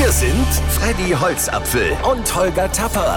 Wir sind Freddy Holzapfel und Holger Tapper.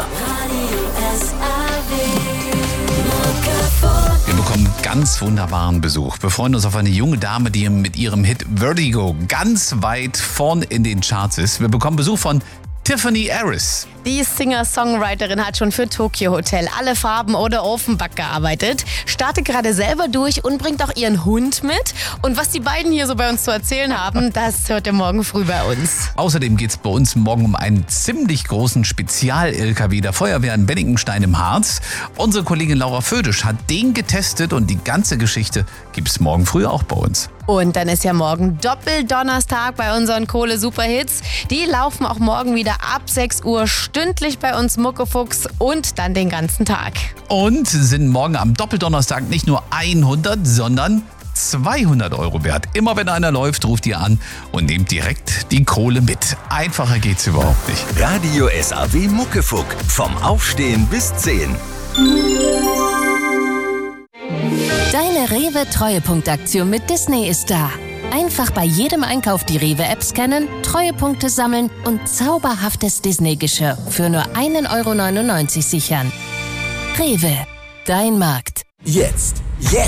Wir bekommen ganz wunderbaren Besuch. Wir freuen uns auf eine junge Dame, die mit ihrem Hit Vertigo ganz weit vorn in den Charts ist. Wir bekommen Besuch von Tiffany Harris. Die Singer-Songwriterin hat schon für Tokyo Hotel, Alle Farben oder Offenbach gearbeitet, startet gerade selber durch und bringt auch ihren Hund mit. Und was die beiden hier so bei uns zu erzählen haben, das hört ihr morgen früh bei uns. Außerdem geht es bei uns morgen um einen ziemlich großen Spezial-LKW der Feuerwehr in Bennigenstein im Harz. Unsere Kollegin Laura Födisch hat den getestet und die ganze Geschichte gibt es morgen früh auch bei uns. Und dann ist ja morgen Doppeldonnerstag bei unseren Kohle-Superhits. Die laufen auch morgen wieder ab 6 Uhr stündlich bei uns Muckefuchs und dann den ganzen Tag. Und sind morgen am Doppeldonnerstag nicht nur 100, sondern 200 Euro wert. Immer wenn einer läuft, ruft ihr an und nehmt direkt die Kohle mit. Einfacher geht's überhaupt nicht. Radio SAW Muckefuck. Vom Aufstehen bis 10. Deine Rewe-Treuepunktaktion mit Disney ist da. Einfach bei jedem Einkauf die Rewe-App scannen, Treuepunkte sammeln und zauberhaftes Disney-Geschirr für nur 1,99 € sichern. Rewe, dein Markt. Jetzt!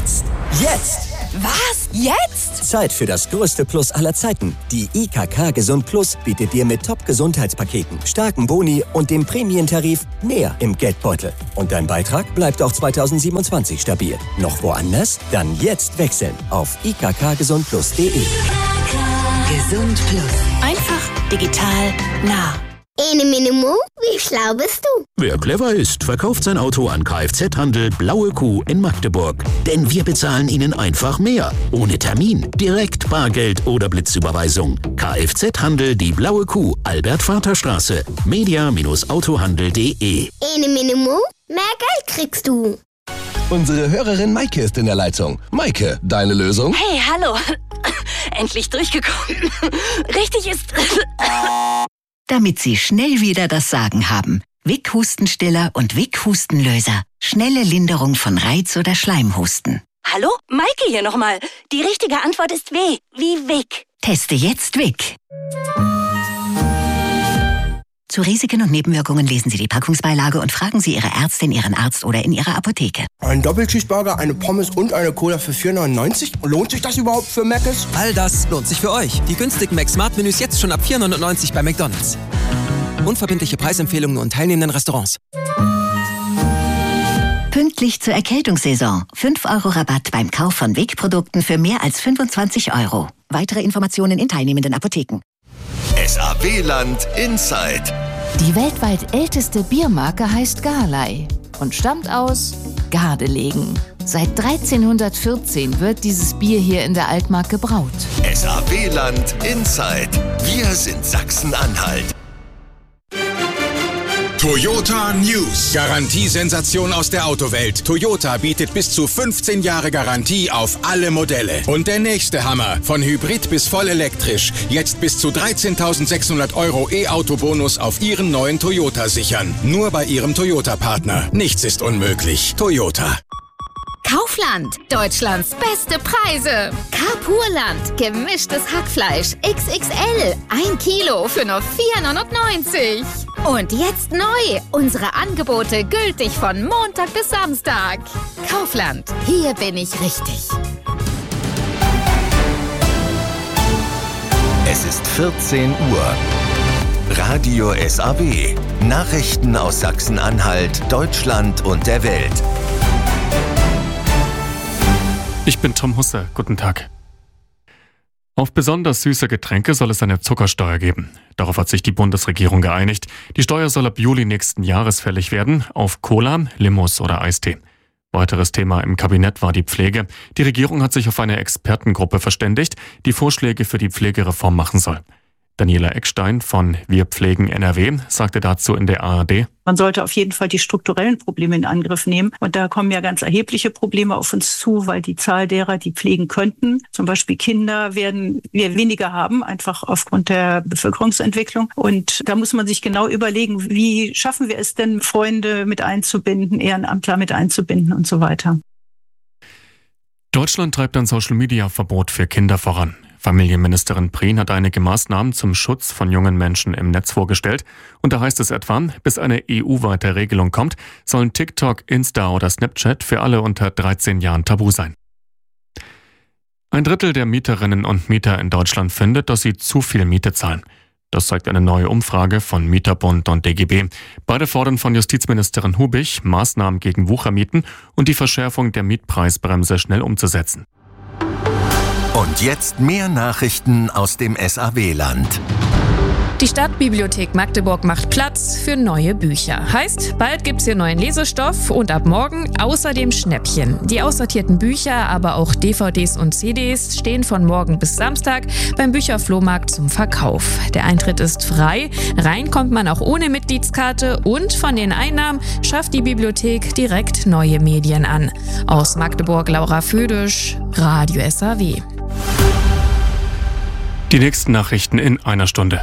Was? Jetzt? Zeit für das größte Plus aller Zeiten. Die IKK Gesund Plus bietet dir mit Top-Gesundheitspaketen, starken Boni und dem Prämientarif mehr im Geldbeutel. Und dein Beitrag bleibt auch 2027 stabil. Noch woanders? Dann jetzt wechseln auf ikkgesundplus.de. Gesund Plus. Einfach, digital, nah. Ene Minimo, wie schlau bist du? Wer clever ist, verkauft sein Auto an Kfz-Handel Blaue Kuh in Magdeburg. Denn wir bezahlen Ihnen einfach mehr. Ohne Termin, direkt Bargeld oder Blitzüberweisung. Kfz-Handel die Blaue Kuh, Albert-Vater-Straße, media-autohandel.de. Ene Minimo, mehr Geld kriegst du. Unsere Hörerin Maike ist in der Leitung. Maike, deine Lösung? Hey, hallo. Endlich durchgekommen. Richtig ist... Damit Sie schnell wieder das Sagen haben. Vic Hustenstiller und Vic Hustenlöser. Schnelle Linderung von Reiz- oder Schleimhusten. Hallo? Maike hier nochmal. Die richtige Antwort ist W, wie Vic. Teste jetzt Vic. Zu Risiken und Nebenwirkungen lesen Sie die Packungsbeilage und fragen Sie Ihre Ärztin, Ihren Arzt oder in Ihrer Apotheke. Ein Doppelcheeseburger, eine Pommes und eine Cola für 4,99 €? Lohnt sich das überhaupt für Mc's? All das lohnt sich für euch. Die günstigen Mac-Smart-Menüs jetzt schon ab 4,99 € bei McDonald's. Unverbindliche Preisempfehlungen und teilnehmenden Restaurants. Pünktlich zur Erkältungssaison. 5 € Rabatt beim Kauf von Vic-Produkten für mehr als 25 €. Weitere Informationen in teilnehmenden Apotheken. SAW-Land Inside. Die weltweit älteste Biermarke heißt Garley und stammt aus Gardelegen. Seit 1314 wird dieses Bier hier in der Altmark gebraut. SAW-Land Inside. Wir sind Sachsen-Anhalt. Toyota News. Garantiesensation aus der Autowelt. Toyota bietet bis zu 15 Jahre Garantie auf alle Modelle. Und der nächste Hammer. Von Hybrid bis voll elektrisch. Jetzt bis zu 13.600 € E-Auto-Bonus auf Ihren neuen Toyota sichern. Nur bei Ihrem Toyota-Partner. Nichts ist unmöglich. Toyota. Kaufland, Deutschlands beste Preise. Carpurland, gemischtes Hackfleisch XXL, 1 Kilo für nur 4,99 €. Und jetzt neu, unsere Angebote gültig von Montag bis Samstag. Kaufland, hier bin ich richtig. Es ist 14 Uhr. Radio SAW. Nachrichten aus Sachsen-Anhalt, Deutschland und der Welt. Ich bin Tom Husse. Guten Tag. Auf besonders süße Getränke soll es eine Zuckersteuer geben. Darauf hat sich die Bundesregierung geeinigt. Die Steuer soll ab Juli nächsten Jahres fällig werden, auf Cola, Limos oder Eistee. Weiteres Thema im Kabinett war die Pflege. Die Regierung hat sich auf eine Expertengruppe verständigt, die Vorschläge für die Pflegereform machen soll. Daniela Eckstein von Wir pflegen NRW sagte dazu in der ARD: Man sollte auf jeden Fall die strukturellen Probleme in Angriff nehmen. Und da kommen ja ganz erhebliche Probleme auf uns zu, weil die Zahl derer, die pflegen könnten, zum Beispiel Kinder, werden wir weniger haben, einfach aufgrund der Bevölkerungsentwicklung. Und da muss man sich genau überlegen, wie schaffen wir es denn, Freunde mit einzubinden, Ehrenamtler mit einzubinden und so weiter. Deutschland treibt ein Social-Media-Verbot für Kinder voran. Familienministerin Prien hat einige Maßnahmen zum Schutz von jungen Menschen im Netz vorgestellt. Und da heißt es etwa, bis eine EU-weite Regelung kommt, sollen TikTok, Insta oder Snapchat für alle unter 13 Jahren tabu sein. Ein Drittel der Mieterinnen und Mieter in Deutschland findet, dass sie zu viel Miete zahlen. Das zeigt eine neue Umfrage von Mieterbund und DGB. Beide fordern von Justizministerin Hubich, Maßnahmen gegen Wuchermieten und die Verschärfung der Mietpreisbremse schnell umzusetzen. Und jetzt mehr Nachrichten aus dem SAW-Land. Die Stadtbibliothek Magdeburg macht Platz für neue Bücher. Heißt, bald gibt's hier neuen Lesestoff und ab morgen außerdem Schnäppchen. Die aussortierten Bücher, aber auch DVDs und CDs stehen von morgen bis Samstag beim Bücherflohmarkt zum Verkauf. Der Eintritt ist frei, rein kommt man auch ohne Mitgliedskarte und von den Einnahmen schafft die Bibliothek direkt neue Medien an. Aus Magdeburg Laura Födisch, Radio SAW. Die nächsten Nachrichten in einer Stunde.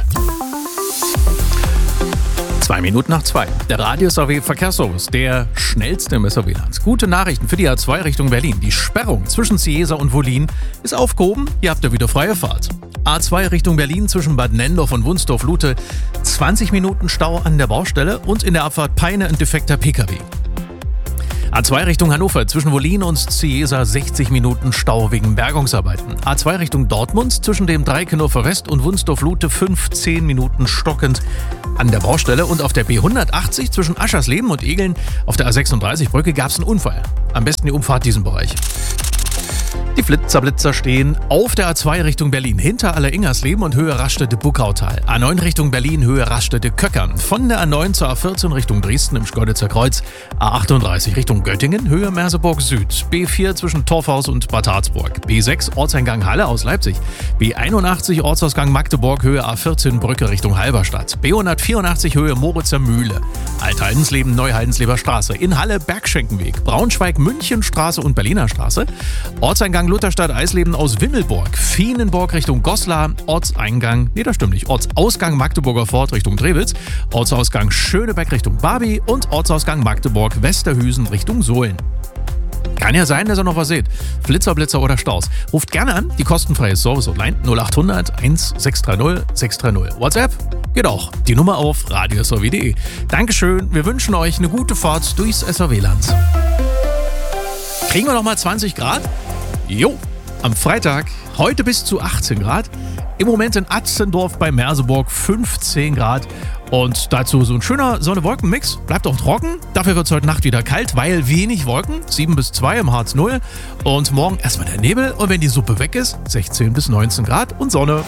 2:02. Der Radio SAW Verkehrsservice, der schnellste im SAW-Land. Gute Nachrichten für die A2 Richtung Berlin. Die Sperrung zwischen Ciesa und Wollin ist aufgehoben. Ihr habt ja wieder freie Fahrt. A2 Richtung Berlin zwischen Bad Nendorf und Wunsdorf-Lute. 20 Minuten Stau an der Baustelle und in der Abfahrt Peine ein defekter PKW. A2 Richtung Hannover zwischen Wollin und Ciesa 60 Minuten Stau wegen Bergungsarbeiten. A2 Richtung Dortmund zwischen dem Dreikenhofer West und Wunsdorf-Lute 15 Minuten stockend an der Baustelle. Und auf der B180 zwischen Aschersleben und Egeln auf der A36-Brücke gab es einen Unfall. Am besten die Umfahrt diesen Bereich. Die Blitzer stehen auf der A2 Richtung Berlin, hinter Alleringersleben und Höhe Rastede-Buckautal. A9 Richtung Berlin, Höhe Rastede-Köckern. Von der A9 zur A14 Richtung Dresden im Schkeuditzer Kreuz. A38 Richtung Göttingen, Höhe Merseburg Süd. B4 zwischen Torfhaus und Bad Harzburg. B6 Ortseingang Halle aus Leipzig. B81 Ortsausgang Magdeburg, Höhe A14 Brücke Richtung Halberstadt. B184 Höhe Moritzer Mühle. Althaldенsleben, Neuhaldensleben Straße. In Halle Bergschenkenweg. Braunschweig, Münchenstraße und Berliner Straße. Ortseingang Lutherstadt Eisleben aus Wimmelburg, Fienenburg Richtung Goslar, Ortsausgang Magdeburger Fort Richtung Drewitz, Ortsausgang Schönebeck Richtung Barby und Ortsausgang Magdeburg Westerhüsen Richtung Sohlen. Kann ja sein, dass ihr noch was seht. Flitzer, Blitzer oder Staus. Ruft gerne an, die kostenfreie Service-Hotline 0800 1630 630. WhatsApp geht auch. Die Nummer auf radiosw.de. Dankeschön, wir wünschen euch eine gute Fahrt durchs SAW-Land. Kriegen wir noch mal 20 Grad? Jo, am Freitag, heute bis zu 18 Grad. Im Moment in Atzendorf bei Merseburg 15 Grad. Und dazu so ein schöner Sonne-Wolken-Mix. Bleibt auch trocken. Dafür wird es heute Nacht wieder kalt, weil wenig Wolken. 7 bis 2 im Harz 0. Und morgen erstmal der Nebel. Und wenn die Suppe weg ist, 16 bis 19 Grad und Sonne.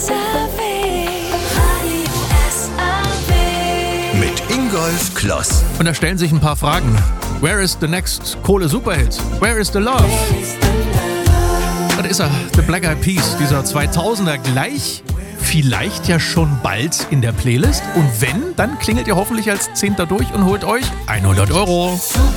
Mit Ingolf Kloss. Und da stellen sich ein paar Fragen. Where is the next Kohle-Superhit? Where is the love? Das ist er, The Black Eyed Peas, dieser 2000er gleich, vielleicht ja schon bald in der Playlist. Und wenn, dann klingelt ihr hoffentlich als 10. durch und holt euch 100 €.